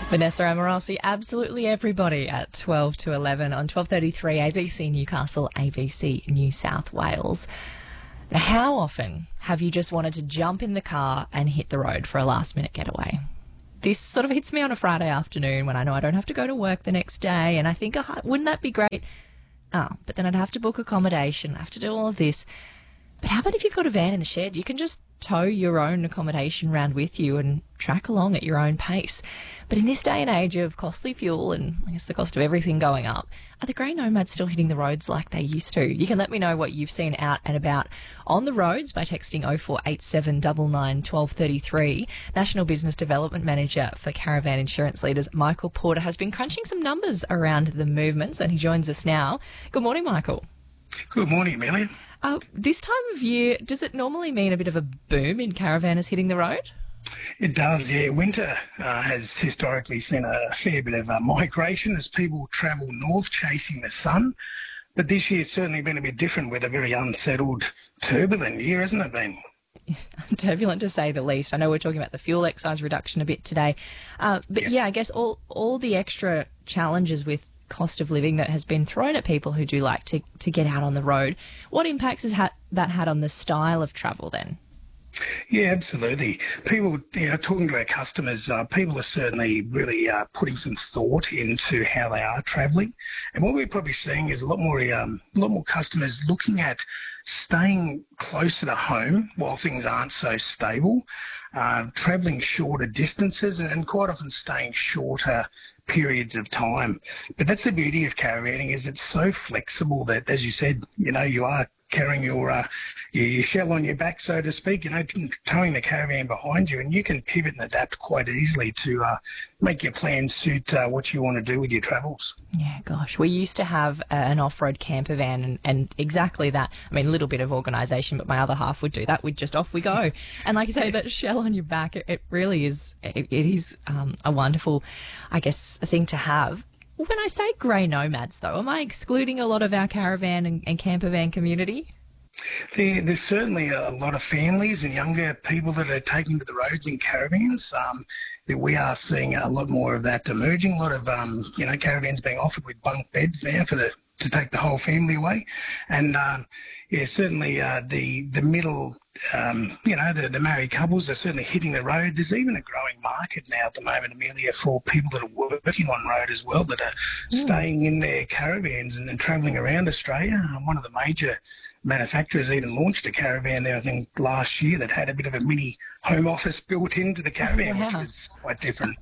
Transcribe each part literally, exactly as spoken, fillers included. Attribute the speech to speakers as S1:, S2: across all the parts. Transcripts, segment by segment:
S1: Vanessa Amorosi, absolutely everybody at twelve to eleven on twelve thirty-three A B C Newcastle, A B C New South Wales. Now, how often have you just wanted to jump in the car and hit the road for a last-minute getaway? This sort of hits me on a Friday afternoon when I know I don't have to go to work the next day, and I think, oh, wouldn't that be great? Oh, but then I'd have to book accommodation, I have to do all of this. But how about if you've got a van in the shed? You can just tow your own accommodation round with you and track along at your own pace. But in this day and age of costly fuel and I guess the cost of everything going up, are the grey nomads still hitting the roads like they used to? You can let me know what you've seen out and about on the roads by texting oh four eight seven nine nine one two three three. National Business Development Manager for Caravan Insurance Leaders, Michael Porter, has been crunching some numbers around the movements and he joins us now. Good morning, Michael.
S2: Good morning, Amelia.
S1: Uh, this time of year, does it normally mean a bit of a boom in caravanners hitting the road?
S2: It does, yeah. Winter uh, has historically seen a fair bit of uh, migration as people travel north chasing the sun. But this year's certainly been a bit different with a very unsettled, turbulent year, hasn't it been?
S1: Turbulent to say the least. I know we're talking about the fuel excise reduction a bit today. Uh, but yeah. yeah, I guess all, all the extra challenges with cost of living that has been thrown at people who do like to, to get out on the road. What impacts has ha- that had on the style of travel then?
S2: Yeah, absolutely. People, you know, talking to our customers, uh, people are certainly really uh, putting some thought into how they are travelling. And what we're probably seeing is a lot more, um, a lot more customers looking at staying closer to home while things aren't so stable, uh, travelling shorter distances, and, and quite often staying shorter periods of time. But that's the beauty of caravanning, is it's so flexible that, as you said, you know, you are carrying your, uh, your your shell on your back, so to speak, you know, towing the caravan behind you, and you can pivot and adapt quite easily to uh, make your plans suit uh, what you want to do with your travels.
S1: Yeah, gosh, we used to have uh, an off-road camper van and, and exactly that. I mean, a little bit of organisation, but my other half would do that. We'd just off we go. And like you say, that shell on your back, it, it really is, it, it is um, a wonderful, I guess, thing to have. When I say grey nomads, though, am I excluding a lot of our caravan and, and camper van community?
S2: There, there's certainly a lot of families and younger people that are taking to the roads in caravans. Um, that we are seeing a lot more of that emerging. A lot of um, you know caravans being offered with bunk beds now for the to take the whole family away, and um, yeah, certainly uh, the the middle. Um, you know, the, the married couples are certainly hitting the road. There's even a growing market now at the moment, Amelia, for people that are working on road as well, that are mm. staying in their caravans and, and travelling around Australia. Um, one of the major manufacturers even launched a caravan there, I think, last year that had a bit of a mini home office built into the caravan, wow. which was quite different.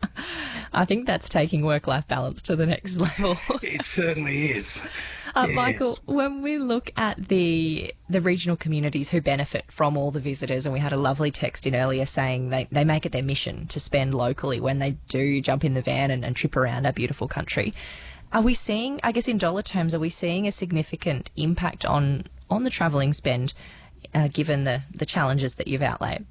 S1: I think that's taking work-life balance to the next level.
S2: It certainly is.
S1: Uh,
S2: yes.
S1: Michael, when we look at the the regional communities who benefit from all the visitors, and we had a lovely text in earlier saying they, they make it their mission to spend locally when they do jump in the van and, and trip around our beautiful country. Are we seeing, I guess in dollar terms, are we seeing a significant impact on, on the travelling spend uh, given the, the challenges that you've outlaid?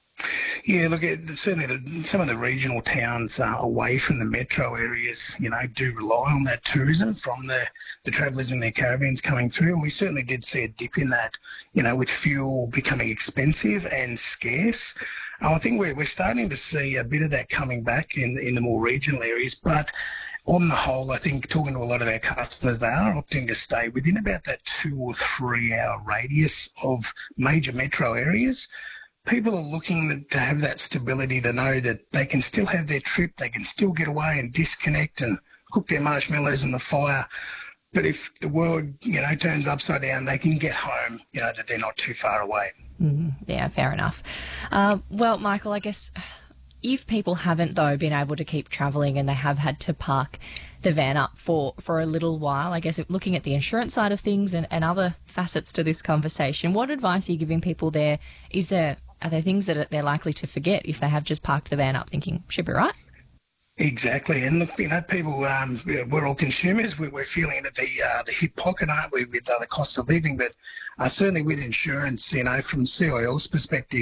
S2: Yeah, look, it, certainly the, some of the regional towns uh, away from the metro areas, you know, do rely on that tourism from the, the travellers in their caravans coming through. And we certainly did see a dip in that, you know, with fuel becoming expensive and scarce. Uh, I think we're, we're starting to see a bit of that coming back in, in the more regional areas. But on the whole, I think talking to a lot of our customers, they are opting to stay within about that two or three hour radius of major metro areas. People are looking to have that stability to know that they can still have their trip, they can still get away and disconnect and cook their marshmallows on the fire. But if the world, you know, turns upside down, they can get home, you know, that they're not too far away.
S1: Mm, yeah, fair enough. Uh, well, Michael, I guess if people haven't, though, been able to keep travelling and they have had to park the van up for, for a little while, I guess looking at the insurance side of things and, and other facets to this conversation, what advice are you giving people there? Is there... Are there things that they're likely to forget if they have just parked the van up thinking, should be right?
S2: Exactly. And look, you know, people, um, we're all consumers. We're, we're feeling it at the, uh, the hip pocket, aren't we, with uh, the cost of living. But uh, certainly with insurance, you know, from C I L's perspective,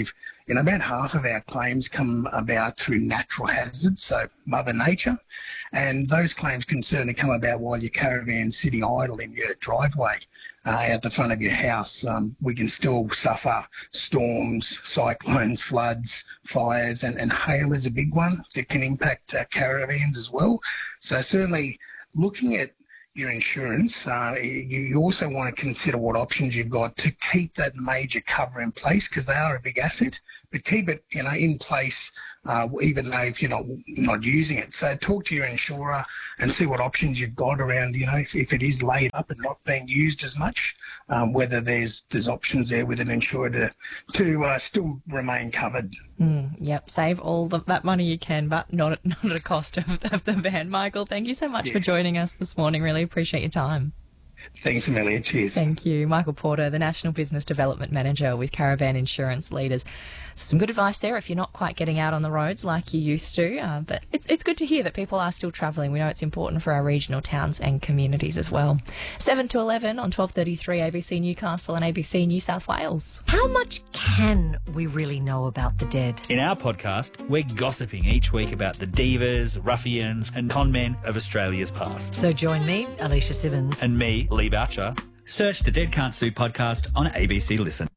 S2: you know, about half of our claims come about through natural hazards, so Mother Nature, and those claims can certainly come about while your caravan's sitting idle in your driveway uh, out the front of your house. Um, we can still suffer storms, cyclones, floods, fires, and, and hail is a big one that can impact uh, caravans as well. So certainly looking at your insurance, uh, you, you also want to consider what options you've got to keep that major cover in place, because they are a big asset, but keep it, you know, in place uh, even though if you're not not using it. So talk to your insurer and see what options you've got around, you know, if, if it is laid up and not being used as much, um, whether there's there's options there with an insurer to, to uh, still remain covered.
S1: Mm, yep, save all the, that money you can, but not at, not at a cost of, of the van. Michael, thank you so much yes. for joining us this morning. Really appreciate your time.
S2: Thanks, Amelia. Cheers.
S1: Thank you. Michael Porter, the National Business Development Manager with Caravan Insurance Leaders. Some good advice there if you're not quite getting out on the roads like you used to. Uh, but it's it's good to hear that people are still travelling. We know it's important for our regional towns and communities as well. seven to eleven on twelve thirty-three A B C Newcastle and A B C New South Wales.
S3: How much can we really know about the dead?
S4: In our podcast, we're gossiping each week about the divas, ruffians and conmen of Australia's past.
S3: So join me, Alicia Simmons.
S4: And me, Lee Boucher. Search the Dead Can't Sue podcast on A B C Listen.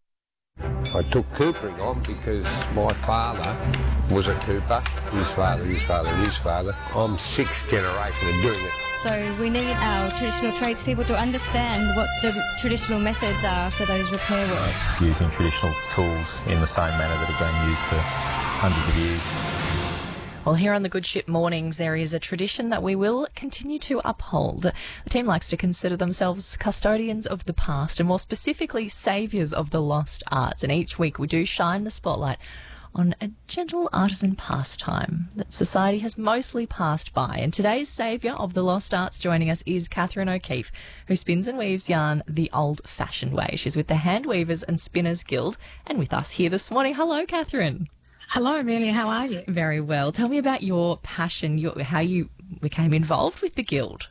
S5: I took coopering on because my father was a cooper, his father, his father, his father. I'm sixth generation of doing it.
S6: So we need our traditional tradespeople to understand what the traditional methods are for those repair work.
S7: Using traditional tools in the same manner that have been used for hundreds of years.
S1: Well, here on the Good Ship Mornings, there is a tradition that we will continue to uphold. The team likes to consider themselves custodians of the past and more specifically saviours of the lost arts. And each week we do shine the spotlight on a gentle artisan pastime that society has mostly passed by. And today's saviour of the lost arts joining us is Catherine O'Keefe, who spins and weaves yarn the old-fashioned way. She's with the Hand Weavers and Spinners Guild and with us here this morning. Hello, Catherine.
S8: Hello, Amelia. How are you?
S1: Very well. Tell me about your passion, your, how you became involved with the Guild.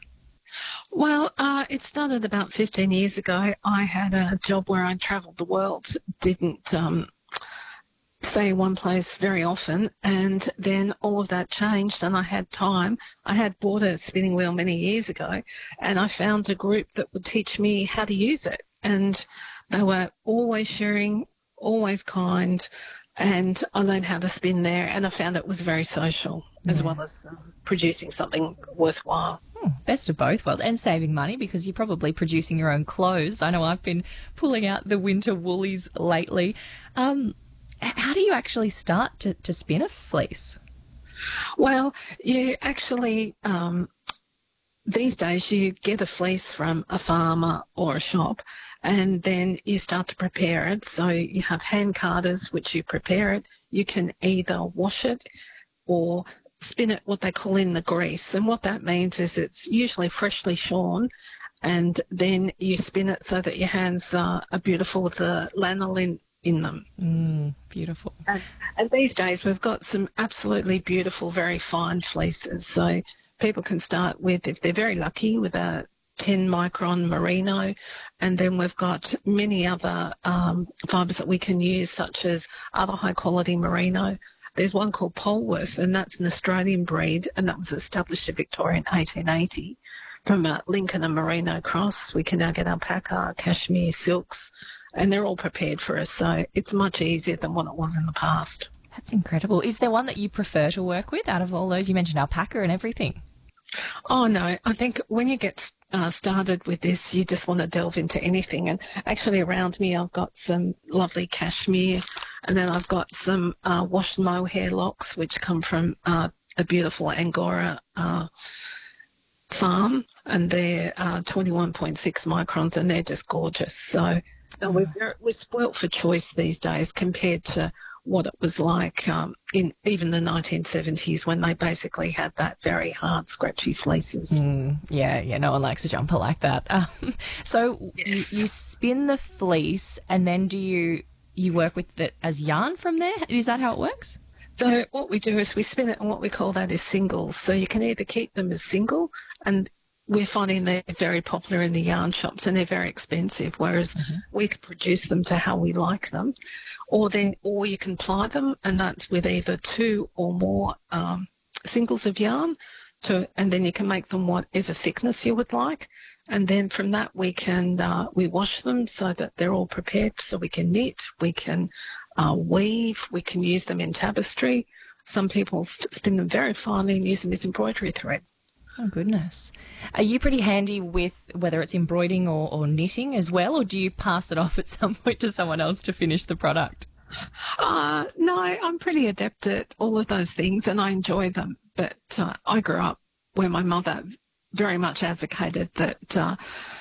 S8: Well, uh, it started about fifteen years ago. I had a job where I travelled the world, didn't um, stay in one place very often, and then all of that changed and I had time. I had bought a spinning wheel many years ago and I found a group that would teach me how to use it. And they were always sharing, always kind, and I learned how to spin there, and I found it was very social yeah. as well as um, producing something worthwhile.
S1: Hmm, best of both worlds, and saving money because you're probably producing your own clothes. I know I've been pulling out the winter woolies lately. Um, how do you actually start to, to spin a fleece?
S8: Well, you actually... Um, These days you get a fleece from a farmer or a shop and then you start to prepare it. So you have hand carders which you prepare it. You can either wash it or spin it what they call in the grease. And what that means is it's usually freshly shorn and then you spin it so that your hands are, are beautiful with the lanolin in them.
S1: Mm, beautiful.
S8: And, and these days we've got some absolutely beautiful, very fine fleeces. So people can start with, if they're very lucky, with a ten micron merino, and then we've got many other um, fibres that we can use, such as other high quality merino. There's one called Polworth, and that's an Australian breed, and that was established in Victoria in eighteen eighty from a Lincoln and Merino cross. We can now get alpaca, cashmere, silks, and they're all prepared for us, so it's much easier than what it was in the past.
S1: That's incredible. Is there one that you prefer to work with out of all those? You mentioned alpaca and everything.
S8: Oh, no. I think when you get uh, started with this, you just want to delve into anything. And actually around me, I've got some lovely cashmere, and then I've got some uh, washed mohair locks, which come from uh, a beautiful Angora uh, farm, and they're uh, twenty-one point six microns, and they're just gorgeous. So no, we're, very, we're spoilt for choice these days compared to what it was like um, in even the nineteen seventies when they basically had that very hard, scratchy fleeces.
S1: Mm, yeah, yeah, no one likes a jumper like that. Um, so yes. you, you spin the fleece and then do you you work with it as yarn from there? Is that how it works?
S8: So what we do is we spin it, and what we call that is singles. So you can either keep them as single, and we're finding they're very popular in the yarn shops and they're very expensive, whereas mm-hmm. we can produce them to how we like them. Or then, or you can ply them, and that's with either two or more um, singles of yarn, to, and then you can make them whatever thickness you would like. And then from that we can, uh, we wash them so that they're all prepared, so we can knit, we can uh, weave, we can use them in tapestry. Some people spin them very finely and use them as embroidery thread.
S1: Oh, goodness. Are you pretty handy with whether it's embroidering or, or knitting as well, or do you pass it off at some point to someone else to finish the product?
S8: Uh, no, I'm pretty adept at all of those things and I enjoy them. But uh, I grew up where my mother very much advocated that uh,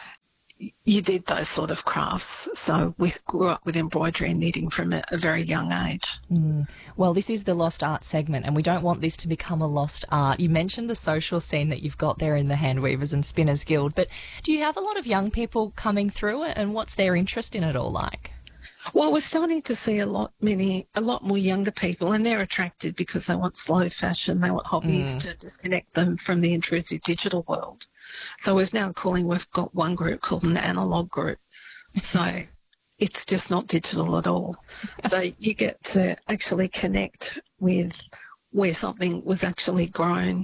S8: you did those sort of crafts. So we grew up with embroidery and knitting from a, a very young age.
S1: Mm. Well, this is the Lost Art segment and we don't want this to become a lost art. You mentioned the social scene that you've got there in the Hand Weavers and Spinners Guild, but do you have a lot of young people coming through it, and what's their interest in it all like?
S8: Well, we're starting to see a lot many, a lot more younger people, and they're attracted because they want slow fashion, they want hobbies mm. to disconnect them from the intrusive digital world. So we've now calling, we've got one group called an analog group. So it's just not digital at all. So you get to actually connect with where something was actually grown,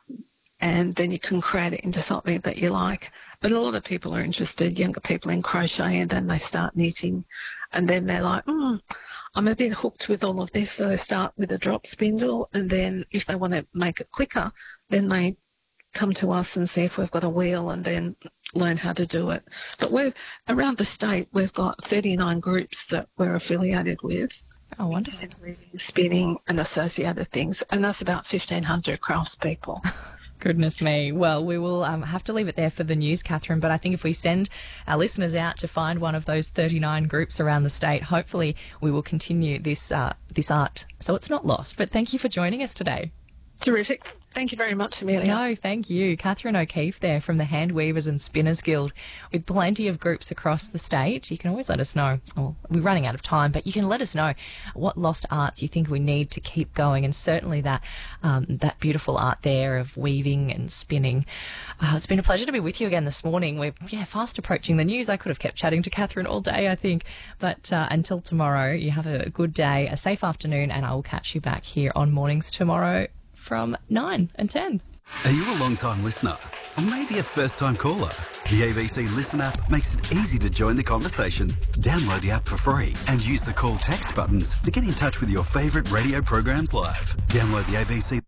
S8: and then you can create it into something that you like. But a lot of people are interested, younger people, in crochet, and then they start knitting. And then they're like, hmm, I'm a bit hooked with all of this. So they start with a drop spindle, and then if they want to make it quicker, then they come to us and see if we've got a wheel and then learn how to do it. But we're around the state, we've got thirty-nine groups that we're affiliated with.
S1: Oh, wonderful.
S8: Spinning and associated things. And that's about fifteen hundred craftspeople.
S1: Goodness me. Well, we will um, have to leave it there for the news, Catherine, but I think if we send our listeners out to find one of those thirty-nine groups around the state, hopefully we will continue this uh, this art so it's not lost. But thank you for joining us today.
S8: Terrific. Thank you very much, Amelia.
S1: No, thank you. Catherine O'Keefe there from the Hand Weavers and Spinners Guild, with plenty of groups across the state. You can always let us know. Oh, we're running out of time, but you can let us know what lost arts you think we need to keep going, and certainly that um, that beautiful art there of weaving and spinning. Uh, it's been a pleasure to be with you again this morning. We're yeah fast approaching the news. I could have kept chatting to Catherine all day, I think. But uh, until tomorrow, you have a good day, a safe afternoon, and I will catch you back here on Mornings tomorrow from nine and ten.
S9: Are you a long-time listener? Or maybe a first-time caller? The A B C Listen app makes it easy to join the conversation. Download the app for free and use the call text buttons to get in touch with your favourite radio programs live. Download the A B C...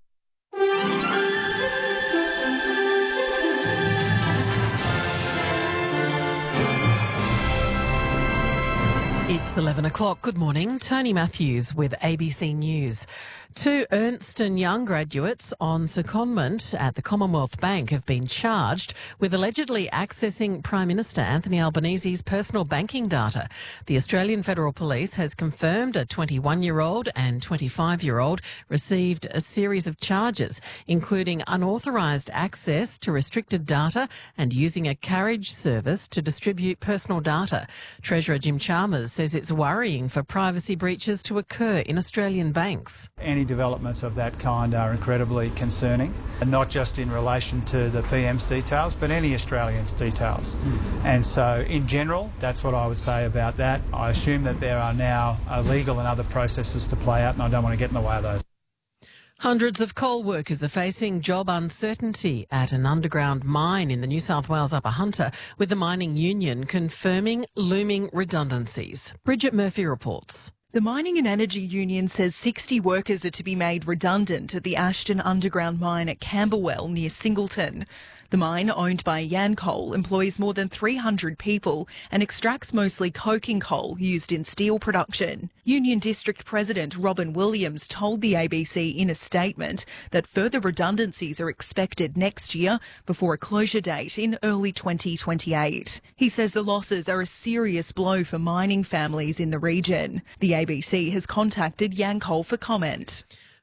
S10: It's eleven o'clock. Good morning. Tony Matthews with A B C News. Two Ernst and Young graduates on secondment at the Commonwealth Bank have been charged with allegedly accessing Prime Minister Anthony Albanese's personal banking data. The Australian Federal Police has confirmed a twenty-one-year-old and twenty-five-year-old received a series of charges, including unauthorised access to restricted data and using a carriage service to distribute personal data. Treasurer Jim Chalmers says it's worrying for privacy breaches to occur in Australian banks.
S11: Any developments of that kind are incredibly concerning, and not just in relation to the P M's details, but any Australian's details. And so, in general, that's what I would say about that. I assume that there are now uh, legal and other processes to play out, and I don't want to get in the way of those.
S10: Hundreds of coal workers are facing job uncertainty at an underground mine in the New South Wales Upper Hunter, with the mining union confirming looming redundancies. Bridget Murphy reports.
S12: The Mining and Energy Union says sixty workers are to be made redundant at the Ashton underground mine at Camberwell near Singleton. The mine, owned by Yancoal, employs more than three hundred people and extracts mostly coking coal used in steel production. Union District President Robin Williams told the A B C in a statement that further redundancies are expected next year before a closure date in early twenty twenty-eight. He says the losses are a serious blow for mining families in the region. The A B C has contacted Yancoal for comment.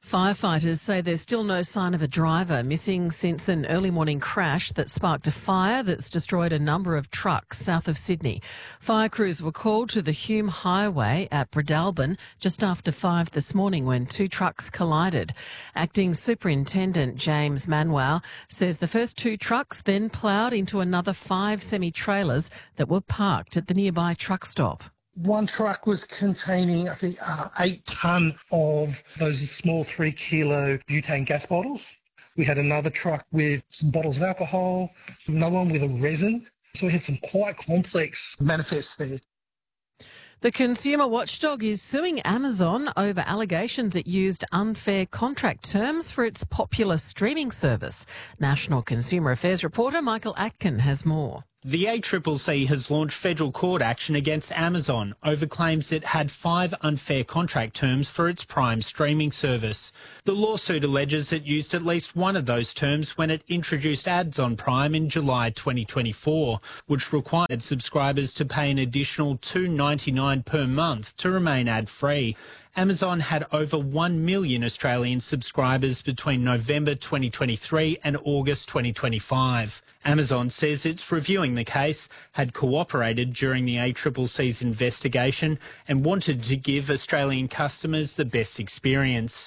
S10: Firefighters say there's still no sign of a driver missing since an early morning crash that sparked a fire that's destroyed a number of trucks south of Sydney. Fire crews were called to the Hume Highway at Breadalbin just after five this morning when two trucks collided. Acting Superintendent James Manuel says the first two trucks then ploughed into another five semi-trailers that were parked at the nearby truck stop.
S13: One truck was containing, I think, uh, eight tonne of those small three kilo butane gas bottles. We had another truck with some bottles of alcohol, another one with a resin. So we had some quite complex manifests there.
S10: The consumer watchdog is suing Amazon over allegations it used unfair contract terms for its popular streaming service. National Consumer Affairs reporter Michael Atkin has more.
S14: The A C C C has launched federal court action against Amazon over claims it had five unfair contract terms for its Prime streaming service. The lawsuit alleges it used at least one of those terms when it introduced ads on Prime in July twenty twenty-four, which required subscribers to pay an additional two dollars ninety-nine per month to remain ad-free. Amazon had over one million Australian subscribers between November twenty twenty-three and August twenty twenty-five. Amazon says it's reviewing the case, had cooperated during the A C C C's investigation and wanted to give Australian customers the best experience.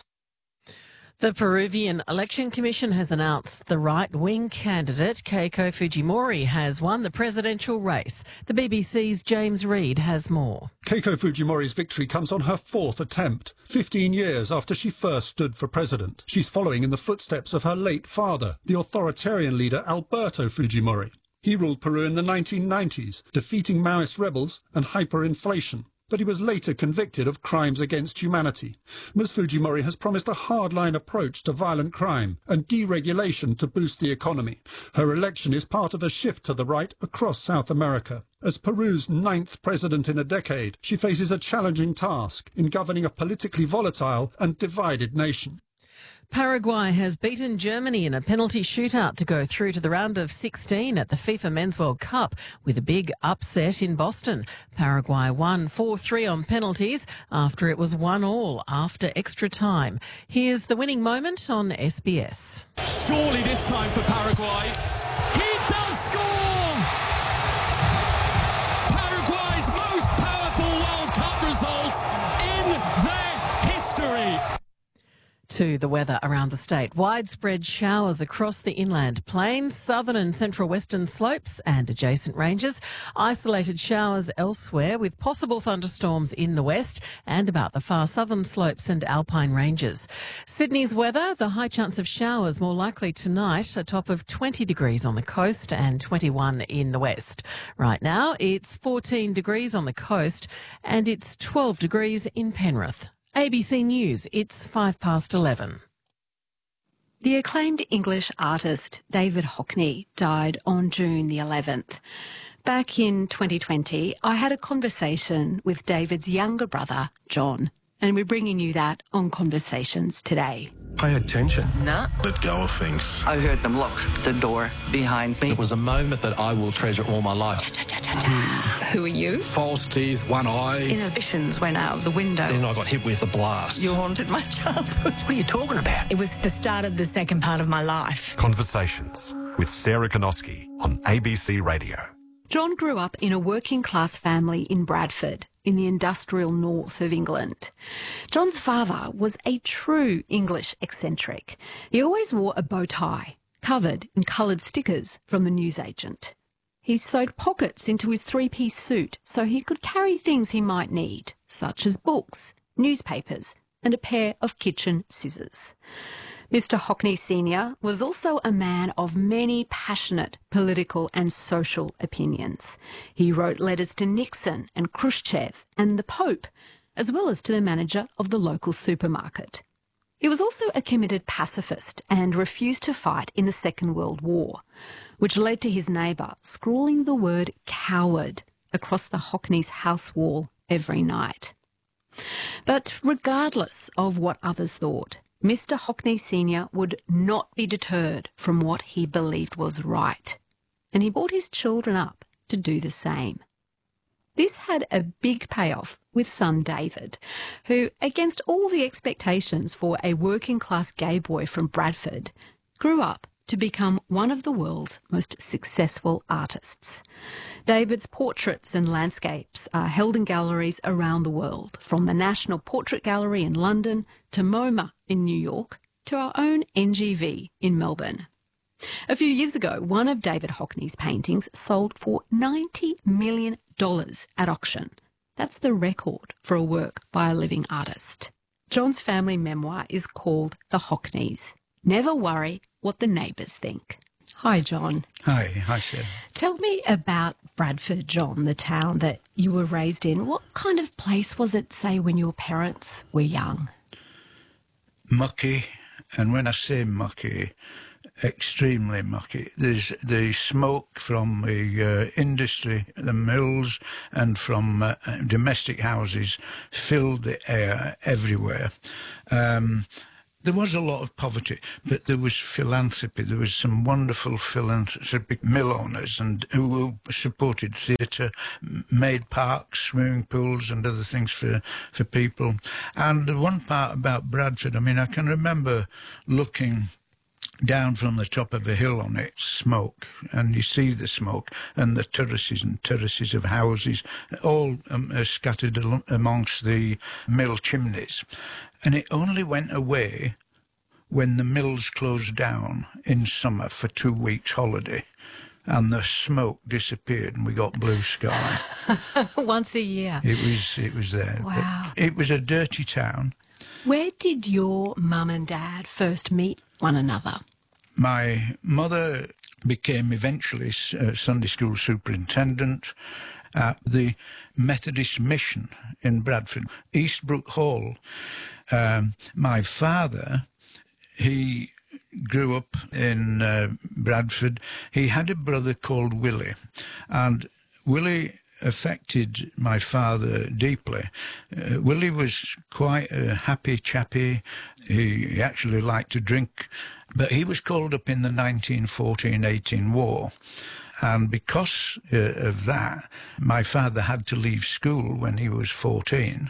S10: The Peruvian Election Commission has announced the right-wing candidate Keiko Fujimori has won the presidential race. The B B C's James Reid has more.
S15: Keiko Fujimori's victory comes on her fourth attempt, fifteen years after she first stood for president. She's following in the footsteps of her late father, the authoritarian leader Alberto Fujimori. He ruled Peru in the nineteen nineties, defeating Maoist rebels and hyperinflation. But he was later convicted of crimes against humanity. Miz Fujimori has promised a hardline approach to violent crime and deregulation to boost the economy. Her election is part of a shift to the right across South America. As Peru's ninth president in a decade, she faces a challenging task in governing a politically volatile and divided nation.
S10: Paraguay has beaten Germany in a penalty shootout to go through to the round of sixteen at the FIFA Men's World Cup with a big upset in Boston. Paraguay won four three on penalties after it was one all after extra time. Here's the winning moment on S B S.
S16: Surely this time for Paraguay. He does score! Paraguay's most powerful World Cup results in their history.
S10: To the weather around the state. Widespread showers across the inland plains, southern and central western slopes and adjacent ranges. Isolated showers elsewhere with possible thunderstorms in the west and about the far southern slopes and alpine ranges. Sydney's weather, the high chance of showers more likely tonight, a top of twenty degrees on the coast and twenty-one in the west. Right now it's fourteen degrees on the coast and it's twelve degrees in Penrith. A B C News, it's five past eleven.
S17: The acclaimed English artist David Hockney died on June the eleventh. Back in twenty twenty, I had a conversation with David's younger brother, John, and we're bringing you that on Conversations today.
S18: Pay attention.
S19: Nah.
S18: Let go of things.
S19: I heard them lock the door behind me.
S18: It was a moment that I will treasure all my life.
S17: Who are you?
S18: False teeth, one eye.
S17: Inhibitions went out of the window.
S18: Then I got hit with the blast.
S19: You haunted my childhood.
S18: What are you talking about?
S20: It was the start of the second part of my life.
S21: Conversations with Sarah Konoski on A B C Radio.
S17: John grew up in a working-class family in Bradford, in the industrial north of England. John's father was a true English eccentric. He always wore a bow tie, covered in coloured stickers from the newsagent. He sewed pockets into his three-piece suit so he could carry things he might need, such as books, newspapers, and a pair of kitchen scissors. Mister Hockney Senior was also a man of many passionate political and social opinions. He wrote letters to Nixon and Khrushchev and the Pope, as well as to the manager of the local supermarket. He was also a committed pacifist and refused to fight in the Second World War, which led to his neighbour scrawling the word coward across the Hockneys' house wall every night. But regardless of what others thought, Mister Hockney Senior would not be deterred from what he believed was right, and he brought his children up to do the same. This had a big payoff with son David, who, against all the expectations for a working-class gay boy from Bradford, grew up to become one of the world's most successful artists. David's portraits and landscapes are held in galleries around the world, from the National Portrait Gallery in London to MoMA in New York to our own N G V in Melbourne. A few years ago, one of David Hockney's paintings sold for ninety million dollars at auction. That's the record for a work by a living artist. John's family memoir is called The Hockneys. Never worry what the neighbours think. Hi, John.
S2: Hi, hi, Sarah.
S17: Tell me about Bradford, John, the town that you were raised in. What kind of place was it, say, when your parents were young?
S2: Mucky, and when I say mucky, extremely mucky. There's the smoke from the uh, industry, the mills, and from uh, domestic houses filled the air everywhere. Um, There was a lot of poverty, but there was philanthropy. There was some wonderful philanthropic mill owners and who supported theatre, made parks, swimming pools and other things for, for people. And the one part about Bradford, I mean, I can remember looking down from the top of a hill on its smoke, and you see the smoke and the terraces and terraces of houses, all um, are scattered al- amongst the mill chimneys. And it only went away when the mills closed down in summer for two weeks' holiday, and the smoke disappeared and we got blue sky.
S17: Once a year.
S2: It was, it was there.
S17: Wow.
S2: But it was a dirty town.
S17: Where did your mum and dad first meet one another?
S2: My mother became eventually uh, Sunday school superintendent at the Methodist Mission in Bradford, Eastbrook Hall. Um, my father, he grew up in uh, Bradford. He had a brother called Willie, and Willie affected my father deeply. Uh, Willie was quite a happy chappy. He, he actually liked to drink, but he was called up in the nineteen fourteen eighteen war. And because uh, of that, my father had to leave school when he was fourteen,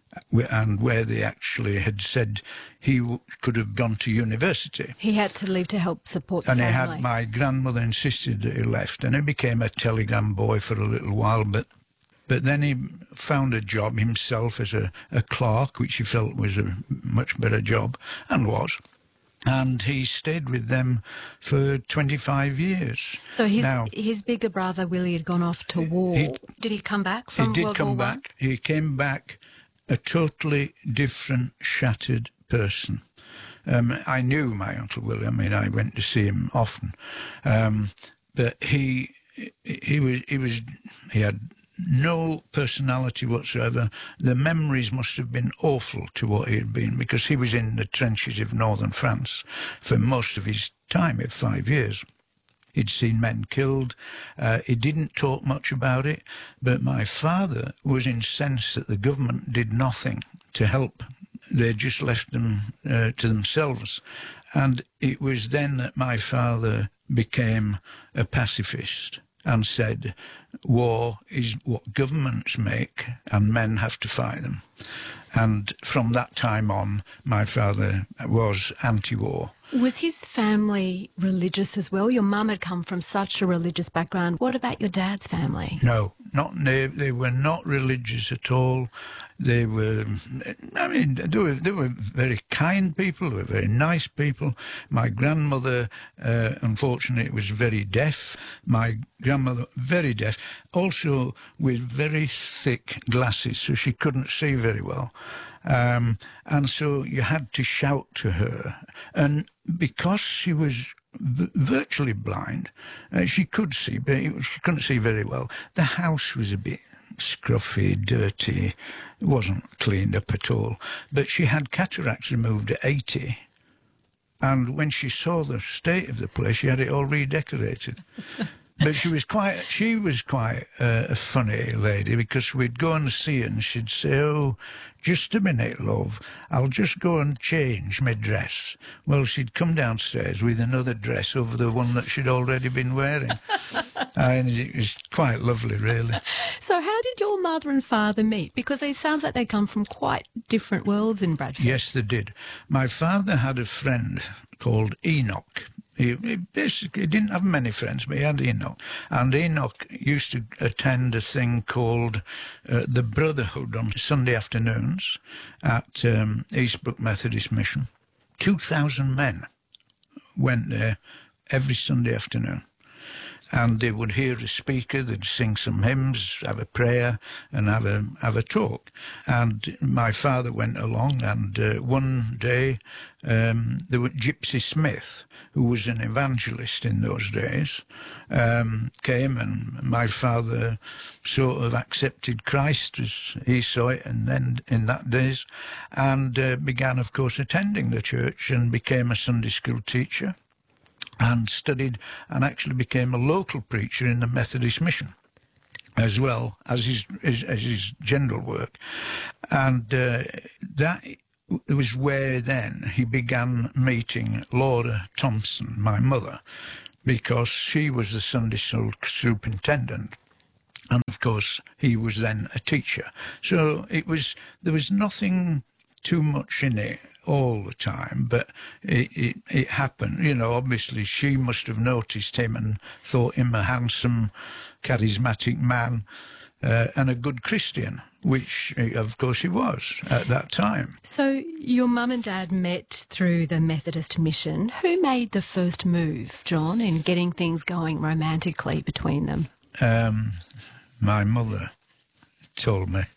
S2: and where they actually had said he w- could have gone to university.
S17: He had to leave to help support the
S2: and
S17: family.
S2: And he had, my grandmother insisted that he left, and he became a telegram boy for a little while, but but then he found a job himself as a, a clerk, which he felt was a much better job, and was. And he stayed with them for twenty-five years.
S17: So his
S2: now,
S17: his bigger brother, Willie, had gone off to war.
S2: He,
S17: did he come back from
S2: World War One? He did
S17: World
S2: come
S17: War
S2: back. One? He came back a totally different, shattered person. Um, I knew my Uncle Willie. I mean, I went to see him often. Um, but he he was he was he had no personality whatsoever. The memories must have been awful to what he had been, because he was in the trenches of northern France for most of his time, of five years. He'd seen men killed. Uh, he didn't talk much about it, but my father was incensed that the government did nothing to help. They just left them uh, to themselves. And it was then that my father became a pacifist and said, war is what governments make and men have to fight them. And from that time on, my father was anti-war.
S17: Was his family religious as well? Your mum had come from such a religious background. What about your dad's family?
S2: No, not they, they were not religious at all. They were, I mean, they were, they were very kind people, they were very nice people. My grandmother, uh, unfortunately, was very deaf. My grandmother, very deaf, also with very thick glasses, so she couldn't see very well. Um, and so you had to shout to her. And because she was v- virtually blind, uh, she could see, but she couldn't see very well. The house was a bit scruffy, dirty. It wasn't cleaned up at all. But she had cataracts removed at eighty. And when she saw the state of the place, she had it all redecorated. But she was quite, she was quite uh, a funny lady, because we'd go and see her and she'd say, oh, just a minute, love, I'll just go and change my dress. Well, she'd come downstairs with another dress over the one that she'd already been wearing. And it was quite lovely, really.
S17: So how did your mother and father meet? Because it sounds like they come from quite different worlds in Bradford.
S2: Yes, they did. My father had a friend called Enoch. He, he basically didn't have many friends, but he had Enoch. And Enoch used to attend a thing called uh, the Brotherhood on Sunday afternoons at um, Eastbrook Methodist Mission. Two thousand men went there every Sunday afternoon. And they would hear a speaker, they'd sing some hymns, have a prayer, and have a have a talk. And my father went along, and uh, one day um, there was Gypsy Smith, who was an evangelist in those days, um, came, and my father sort of accepted Christ as he saw it, and then in that days, and uh, began, of course, attending the church and became a Sunday school teacher. And studied and actually became a local preacher in the Methodist Mission, as well as his, his, as his general work. And uh, that was where then he began meeting Laura Thompson, my mother, because she was the Sunday school superintendent. And, of course, he was then a teacher. So it was there was nothing too much in it all the time, but it, it, it happened. You know, obviously she must have noticed him and thought him a handsome, charismatic man uh, and a good Christian, which, of course, he was at that time.
S17: So your mum and dad met through the Methodist Mission. Who made the first move, John, in getting things going romantically between them?
S2: Um, my mother told me.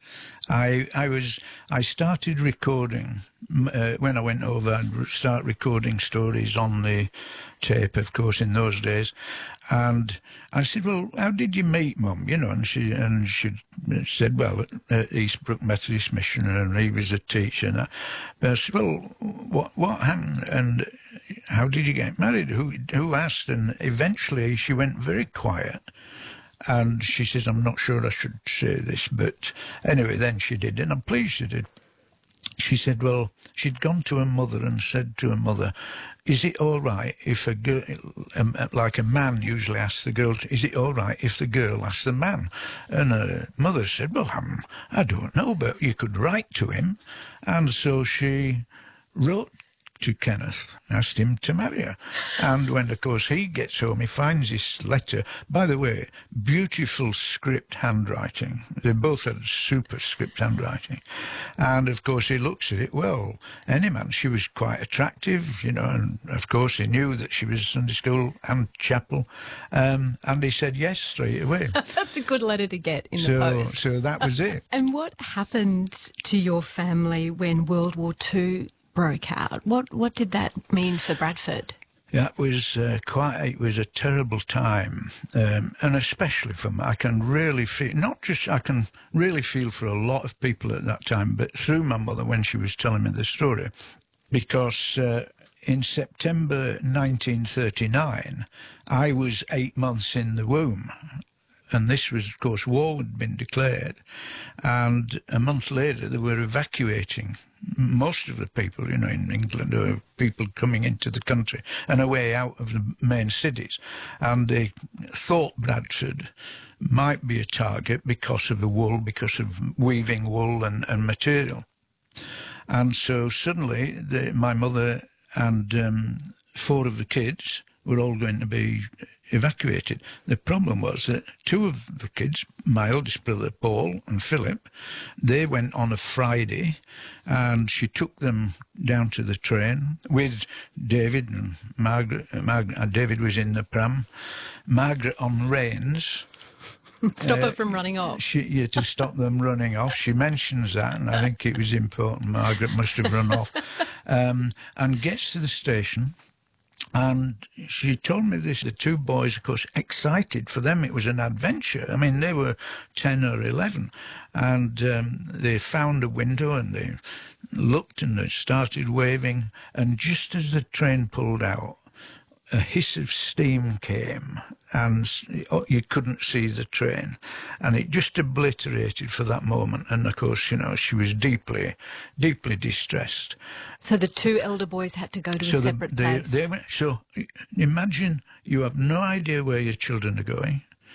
S2: I I was I started recording uh, when I went over. I'd start recording stories on the tape, of course, in those days. And I said, "Well, how did you meet, Mum?" You know, and she and she said, "Well, at Eastbrook Methodist Mission, and he was a teacher." And I, but I said, "Well, what what happened? And how did you get married? Who who asked?" And eventually, she went very quiet. And she says, "I'm not sure I should say this, but anyway, then she did, and I'm pleased she did." She said, well, she'd gone to her mother and said to her mother, "Is it all right if a girl, um, like a man usually asks the girl, is it all right if the girl asks the man?" And her mother said, "Well, um, I don't know, but you could write to him." And so she wrote to Kenneth, asked him to marry her. And when, of course, he gets home, he finds this letter. By the way, beautiful script handwriting. They both had super script handwriting. And, of course, he looks at it, well, any man, she was quite attractive, you know, and, of course, he knew that she was Sunday school and chapel. Um, and he said yes straight away.
S17: That's a good letter to get in
S2: so,
S17: the post.
S2: So that was it.
S17: And what happened to your family when World War Two broke out? What what did that mean for Bradford?
S2: That was uh, quite. It was a terrible time, um, and especially for me. I can really feel not just. I can really feel for a lot of people at that time, but through my mother when she was telling me the story, because uh, in September nineteen thirty-nine, I was eight months in the womb. And this was, of course, war had been declared. And a month later, they were evacuating most of the people, you know, in England, there were people coming into the country and away out of the main cities. And they thought Bradford might be a target because of the wool, because of weaving wool and, and material. And so suddenly, the, my mother and um, four of the kids were all going to be evacuated. The problem was that two of the kids, my oldest brother Paul and Philip, they went on a Friday, and she took them down to the train with David and Margaret. Margaret uh, David was in the pram, Margaret on reins.
S17: Stop
S2: uh,
S17: her from running off.
S2: She, yeah, to stop them running off. She mentions that, and I think it was important. Margaret must have run off. Um, and gets to the station. And she told me this, the two boys, of course, excited. For them, it was an adventure. I mean, they were ten or eleven. And um, they found a window and they looked and they started waving. And just as the train pulled out, a hiss of steam came and you couldn't see the train. And it just obliterated for that moment. And, of course, you know, she was deeply, deeply distressed.
S17: So the two elder boys had to go to
S2: so
S17: a separate
S2: the, they,
S17: place.
S2: they went, so imagine you have no idea where your children are going.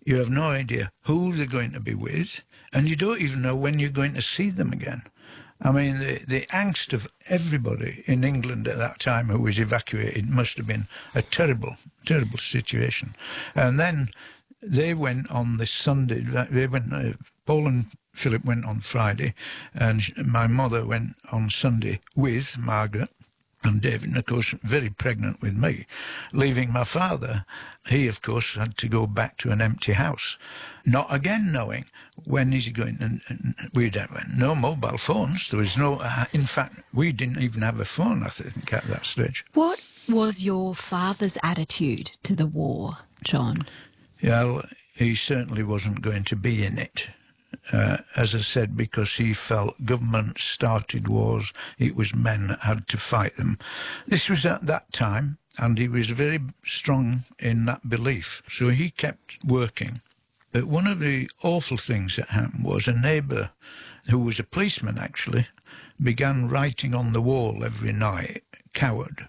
S2: You have no idea who they're going to be with, and you don't even know when you're going to see them again. I mean, the, the angst of everybody in England at that time who was evacuated must have been a terrible, terrible situation. And then they went on this Sunday. They went. Uh, Paul and Philip went on Friday, and my mother went on Sunday with Margaret and David, and of course very pregnant with me, leaving my father. He, of course, had to go back to an empty house, not again knowing when is he going. And, and we had no mobile phones. There was no. Uh, in fact, we didn't even have a phone, I think, at that stage.
S17: What was your father's attitude to the war, John?
S2: Well, he certainly wasn't going to be in it. Uh, as I said, because he felt government started wars, it was men that had to fight them. This was at that time, and he was very strong in that belief. So he kept working. But one of the awful things that happened was a neighbour, who was a policeman actually, began writing on the wall every night, "Coward."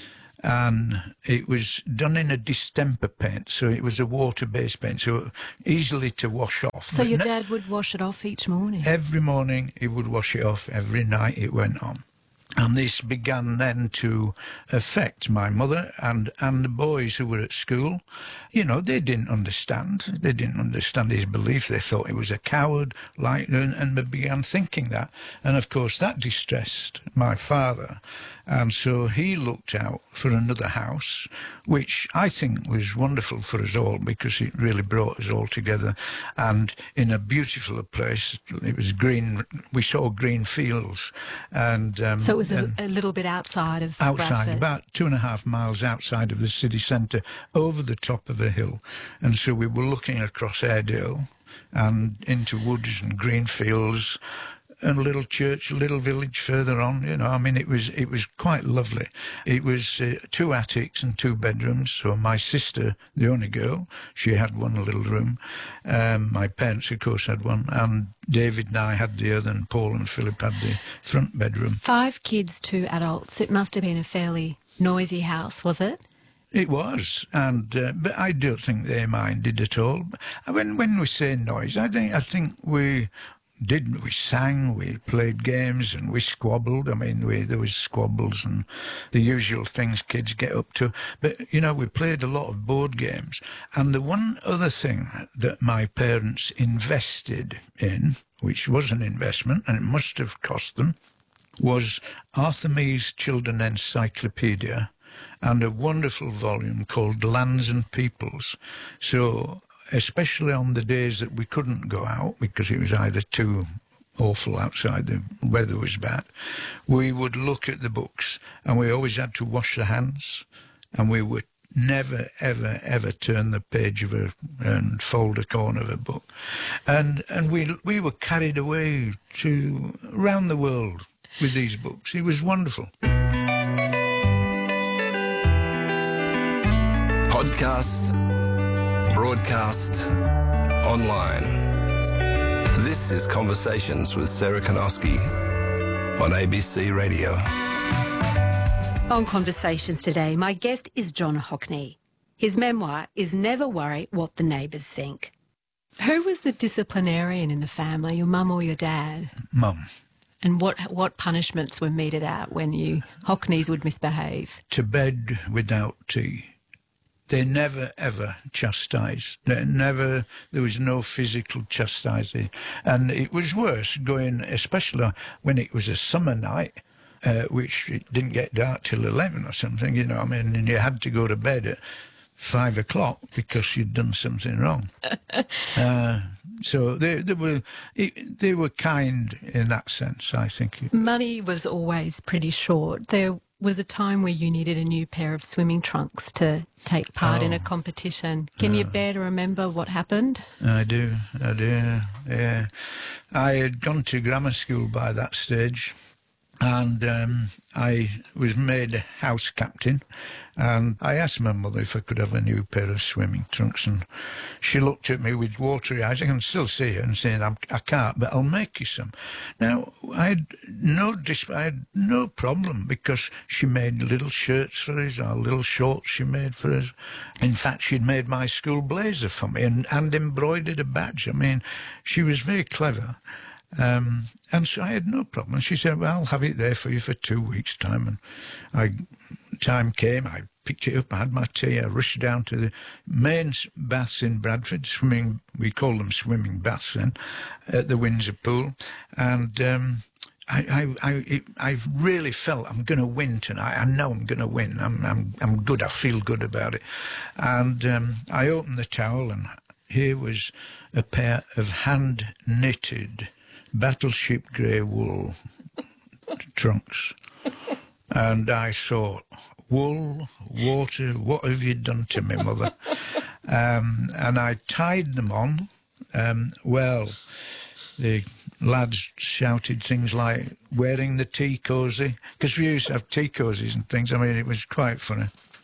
S2: And it was done in a distemper paint, so it was a water-based paint, so easily to wash off.
S17: So
S2: But
S17: your
S2: ne-
S17: dad would wash it off each morning?
S2: Every morning he would wash it off, every night it went on. And this began then to affect my mother and, and the boys who were at school. You know, they didn't understand. They didn't understand his belief. They thought he was a coward, like, and, and they began thinking that. And, of course, that distressed my father. And so he looked out for another house, which I think was wonderful for us all because it really brought us all together. And in a beautiful place, it was green. We saw green fields. And um,
S17: So it was a,
S2: and
S17: a little bit outside of
S2: outside,
S17: Bradford.
S2: about two and a half miles outside of the city centre, over the top of a hill. And so we were looking across Airedale and into woods and green fields, and a little church, a little village further on. You know, I mean, it was it was quite lovely. It was uh, two attics and two bedrooms. So my sister, the only girl, she had one little room. Um, my parents, of course, had one, and David and I had the other, and Paul and Philip had the front bedroom.
S17: Five kids, two adults. It must have been a fairly noisy house, was it?
S2: It was, and uh, but I don't think they minded at all. When when we say noise, I think I think we. Did we sang, we played games, and we squabbled. I mean, we, there was squabbles and the usual things kids get up to. But, you know, we played a lot of board games. And the one other thing that my parents invested in, which was an investment, and it must have cost them, was Arthur Mee's Children's Encyclopedia and a wonderful volume called Lands and Peoples. So especially on the days that we couldn't go out because it was either too awful outside, the weather was bad, we would look at the books, and we always had to wash the hands, and we would never, ever, ever turn the page of a and fold a corner of a book. And and we we were carried away to around the world with these books. It was wonderful.
S3: Podcast, broadcast, online. This is Conversations with Sarah Konoski on A B C Radio.
S17: On Conversations today, my guest is John Hockney. His memoir is Never Worry What the Neighbours Think. Who was the disciplinarian in the family, your mum or your dad?
S2: Mum.
S17: And what what punishments were meted out when you Hockneys would misbehave?
S2: To bed without tea. They never, ever chastised. They never, there was no physical chastising. And it was worse going, especially when it was a summer night, uh, which it didn't get dark till eleven or something, you know, I mean, and you had to go to bed at five o'clock because you'd done something wrong. uh, so they, they were it, they were kind in that sense, I think.
S17: Money was always pretty short. There was a time where you needed a new pair of swimming trunks to take part oh. in a competition. Can uh, you bear to remember what happened?
S2: I do, I do, yeah. I had gone to grammar school by that stage, And um, I was made a house captain, and I asked my mother if I could have a new pair of swimming trunks, and she looked at me with watery eyes. I can still see her and saying, I'm, I can't, but I'll make you some. Now, I had no dis- I had no problem, because she made little shirts for us, or little shorts she made for us. In fact, she'd made my school blazer for me and, and embroidered a badge. I mean, she was very clever. Um, and so I had no problem. And she said, well, I'll have it there for you for two weeks' time. And I, time came, I picked it up, I had my tea, I rushed down to the main baths in Bradford, swimming, we call them swimming baths then, at the Windsor Pool. And um, I, I, I, it, I really felt I'm going to win tonight. I know I'm going to win. I'm, I'm, I'm good. I feel good about it. And um, I opened the towel, and here was a pair of hand-knitted battleship grey wool trunks. And I thought, wool, water, what have you done to me, mother? Um, and I tied them on. Um, well, the lads shouted things like wearing the tea cosy, because we used to have tea cozies and things. I mean, it was quite funny.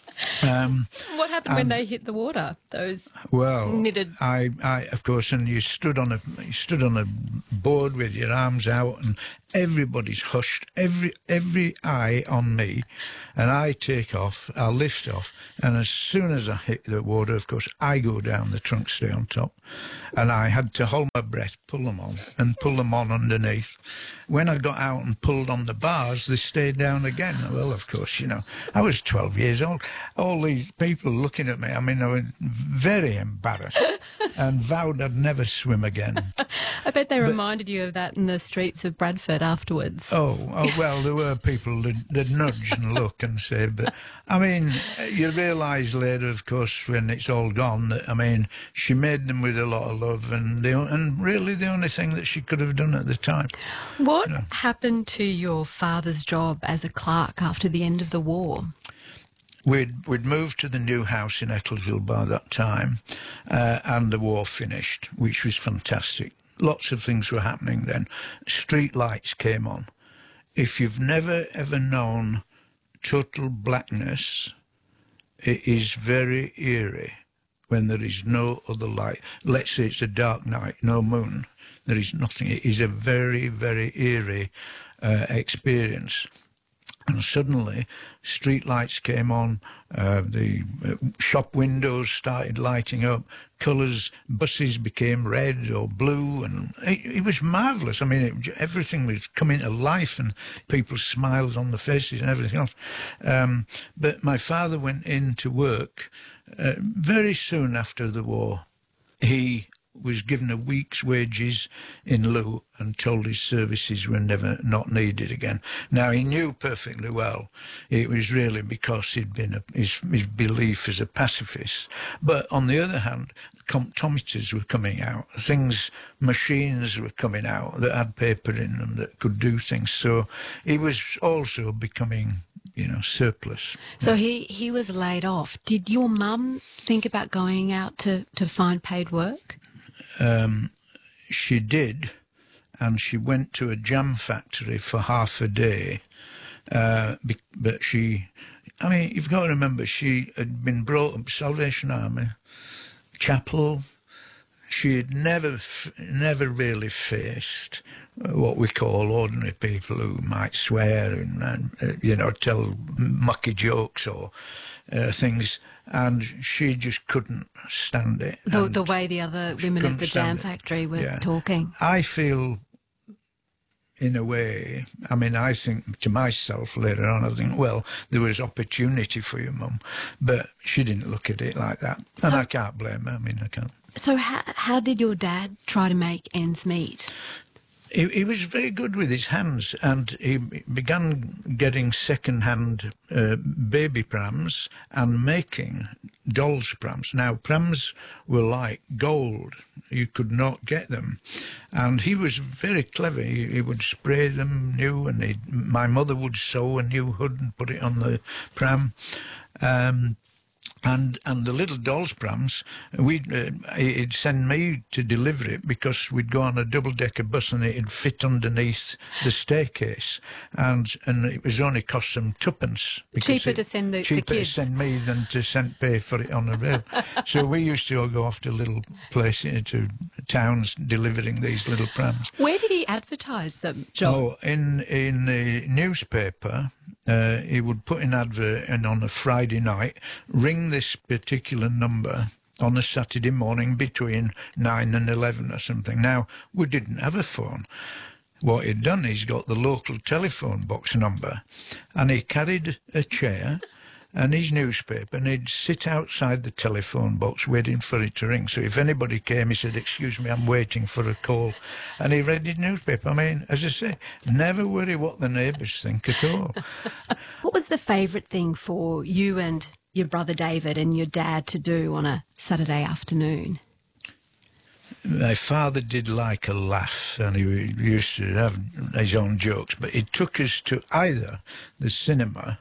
S2: Um,
S1: what happened when they hit the water? Those
S2: well,
S1: knitted.
S2: I, I, of course, and you stood on a, you stood on a board with your arms out, and everybody's hushed, every every eye on me, and I take off, I lift off, and as soon as I hit the water, of course, I go down, the trunks stay on top, and I had to hold my breath, pull them on, and pull them on underneath. When I got out and pulled on the bars, they stayed down again. Well, of course, you know, I was twelve years old. All these people looking at me, I mean, I was very embarrassed and vowed I'd never swim again.
S1: I bet they
S2: But-
S1: reminded you of that in the streets of Bradford afterwards.
S2: Oh, oh well, there were people that, that nudge and look and say, but, I mean, you realise later, of course, when it's all gone, that, I mean, she made them with a lot of love, and the, and really the only thing that she could have done at the time.
S17: What
S2: You know.
S17: happened to your father's job as a clerk after the end of the war?
S2: We'd, we'd moved to the new house in Ecclesville by that time, uh, and the war finished, which was fantastic. Lots of things were happening then. Street lights came on. If you've never, ever known total blackness, it is very eerie when there is no other light. Let's say it's a dark night, no moon. There is nothing. It is a very, very eerie uh, experience. And suddenly, street lights came on, uh, the uh, shop windows started lighting up, colours, buses became red or blue, and it, it was marvellous. I mean, it, everything was coming to life, and people's smiles on the faces and everything else. Um, but my father went in to work uh, very soon after the war. He was given a week's wages in lieu and told his services were never not needed again. Now, he knew perfectly well it was really because he'd been a, his, his belief as a pacifist. But on the other hand, comptometers were coming out, things, machines were coming out that had paper in them that could do things. So he was also becoming, you know, surplus.
S17: So he, he was laid off. Did your mum think about going out to, to find paid work?
S2: Um, she did, and she went to a jam factory for half a day. Uh, be, but she, I mean, you've got to remember, she had been brought up Salvation Army, chapel. She had never, f- never really faced what we call ordinary people who might swear and, and uh, you know, tell mucky jokes or uh, things. And she just couldn't stand it.
S17: The,
S2: And
S17: the way the other women at
S2: couldn't
S17: the
S2: stand
S17: jam
S2: it.
S17: factory were
S2: Yeah.
S17: talking.
S2: I feel, in a way, I mean, I think to myself later on, I think, well, there was opportunity for your mum, but she didn't look at it like that. And
S17: So-
S2: I can't blame her. I mean, I can't.
S17: So how, how did your dad try to make ends meet?
S2: He, he was very good with his hands, and he began getting second-hand uh, baby prams and making dolls' prams. Now, prams were like gold. You could not get them. And he was very clever. He, he would spray them new, and he'd, my mother would sew a new hood and put it on the pram. Um, And and the little dolls prams, we'd uh, he'd send me to deliver it because we'd go on a double decker bus and it'd fit underneath the staircase, and and it was only cost them twopence.
S17: Cheaper
S2: it,
S17: to send the, the
S2: cheaper
S17: kids.
S2: to send me than to send pay for it on the rail. So we used to all go off to little places, to towns, delivering these little prams.
S17: Where did he advertise them, John?
S2: Oh, in in the newspaper. Uh, he would put an advert in on a Friday night, ring this particular number on a Saturday morning between nine and eleven or something. Now, we didn't have a phone. What he'd done, he's got the local telephone box number, and he carried a chair and his newspaper, and he'd sit outside the telephone box waiting for it to ring. So if anybody came, he said, "Excuse me, I'm waiting for a call." And he read his newspaper. I mean, as I say, never worry what the neighbours think at all.
S17: What was the favourite thing for you and your brother David and your dad to do on a Saturday afternoon?
S2: My father did like a laugh, and he used to have his own jokes, but he took us to either the cinema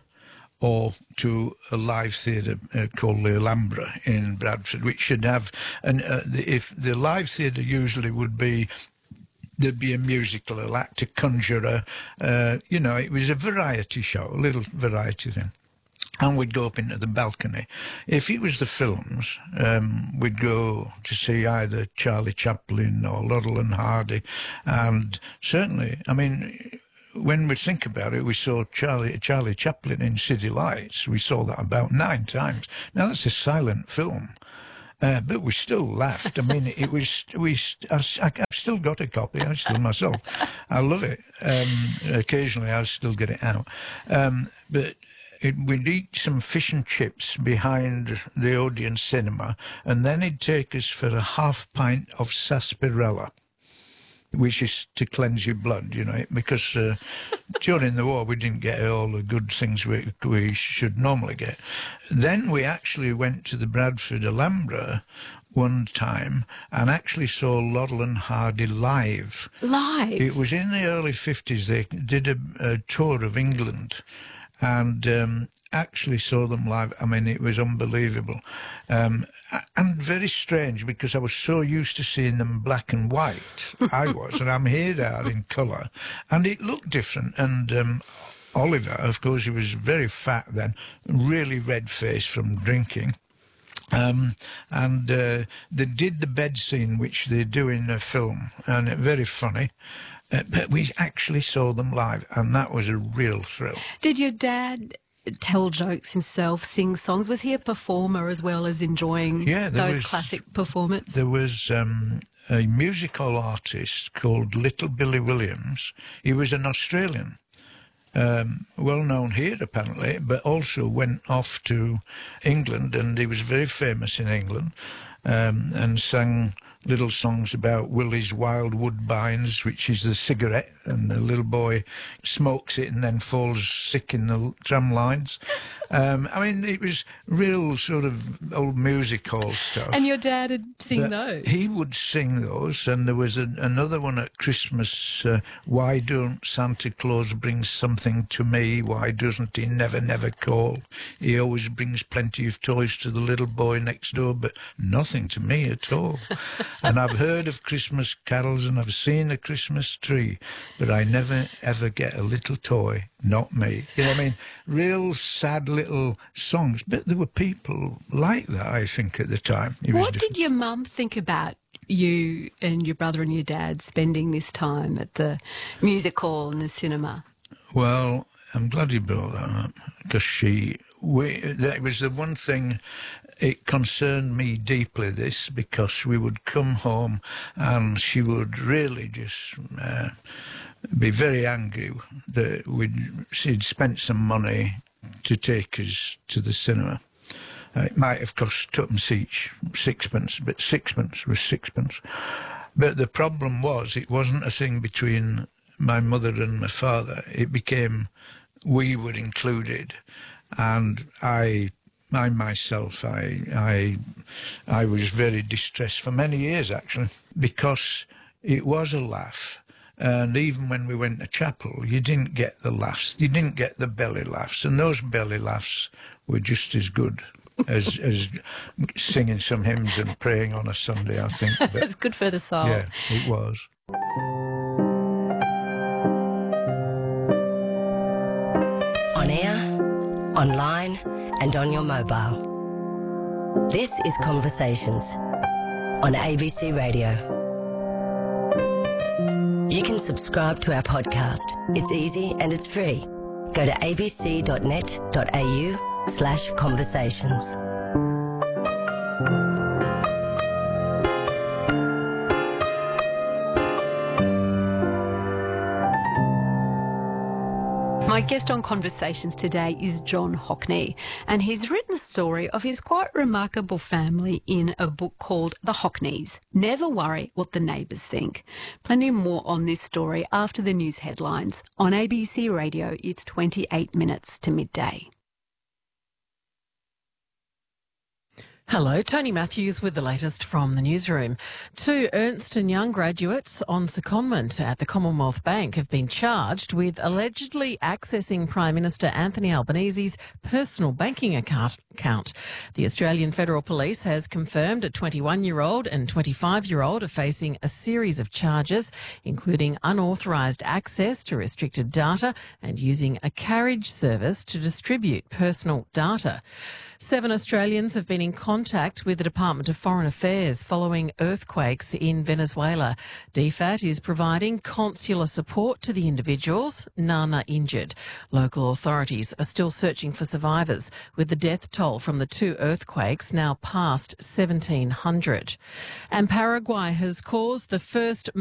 S2: or to a live theatre uh, called the Alhambra in Bradford, which should have, and uh, the, if the live theatre usually would be, there'd be a musical, a actor, conjurer, uh, you know, it was a variety show, a little variety thing. And we'd go up into the balcony. If it was the films, um, we'd go to see either Charlie Chaplin or Laurel and Hardy, and certainly, I mean, when we think about it, we saw Charlie Charlie Chaplin in City Lights. We saw that about nine times. Now, that's a silent film, uh, but we still laughed. I mean, it was, we. I, I've still got a copy. I still myself. I love it. Um, occasionally, I still get it out. Um, but it, we'd eat some fish and chips behind the Odeon cinema, and then he'd take us for a half pint of sarsaparilla, which is to cleanse your blood, you know, because uh, during the war we didn't get all the good things we, we should normally get. Then we actually went to the Bradford Alhambra one time and actually saw Laurel and Hardy live.
S17: Live?
S2: It was in the early fifties. They did a, a tour of England, and um, actually saw them live. I mean, it was unbelievable. Um, and very strange, because I was so used to seeing them black and white. I was, and I'm here they are in colour. And it looked different. And um, Oliver, of course, he was very fat then, really red-faced from drinking. Um, and uh, they did the bed scene, which they do in a film, and it, very funny. Uh, but we actually saw them live, and that was a real thrill.
S17: Did your dad tell jokes himself, sing songs? Was he a performer as well as enjoying
S2: yeah,
S17: those
S2: was,
S17: classic performances?
S2: There was um, a musical artist called Little Billy Williams. He was an Australian, um, well known here apparently, but also went off to England, and he was very famous in England, um, and sang little songs about Willie's Wild Woodbines, which is the cigarette, and the little boy smokes it and then falls sick in the tram lines. Um, I mean, it was real sort of old music hall stuff.
S17: And your dad would sing
S2: But
S17: those?
S2: He would sing those, and there was a, another one at Christmas, uh, Why Don't Santa Claus Bring Something to Me? Why doesn't he never, never call? He always brings plenty of toys to the little boy next door, but nothing to me at all. And I've heard of Christmas carols, and I've seen a Christmas tree, but I never, ever get a little toy. Not me. You know what I mean? Real sad little songs. But there were people like that, I think, at the time. It was
S17: What
S2: different.
S17: did your mum think about you and your brother and your dad spending this time at the music hall and the cinema?
S2: Well, I'm glad you brought that up, because she... We, that was the one thing, it concerned me deeply, this, because we would come home and she would really just uh, be very angry that we'd, she'd spent some money to take us to the cinema. Uh, it might have cost tuppence each, sixpence, but sixpence was sixpence. But the problem was, it wasn't a thing between my mother and my father. It became, we were included. And I, I myself, I, I, I was very distressed for many years, actually, because it was a laugh. And even when we went to chapel, you didn't get the laughs. You didn't get the belly laughs. And those belly laughs were just as good. as as singing some hymns and praying on a Sunday, I think. But,
S17: it's good for the soul.
S2: Yeah, it was.
S4: On air, online, and on your mobile. This is Conversations on A B C Radio. You can subscribe to our podcast. It's easy and it's free. Go to abc.net.au slash conversations.
S17: My guest on Conversations today is John Hockney, and he's written the story of his quite remarkable family in a book called The Hockneys. Never worry what the neighbours think. Plenty more on this story after the news headlines. On A B C Radio, it's twenty-eight minutes to midday.
S10: Hello, Tony Matthews with the latest from the newsroom. Two Ernst and Young graduates on secondment at the Commonwealth Bank have been charged with allegedly accessing Prime Minister Anthony Albanese's personal banking account. The Australian Federal Police has confirmed a twenty-one-year-old and twenty-five-year-old are facing a series of charges, including unauthorised access to restricted data and using a carriage service to distribute personal data. Seven Australians have been in contact with the Department of Foreign Affairs following earthquakes in Venezuela. D F A T is providing consular support to the individuals, none are injured. Local authorities are still searching for survivors, with the death toll from the two earthquakes now past seventeen hundred. And Paraguay has caused the first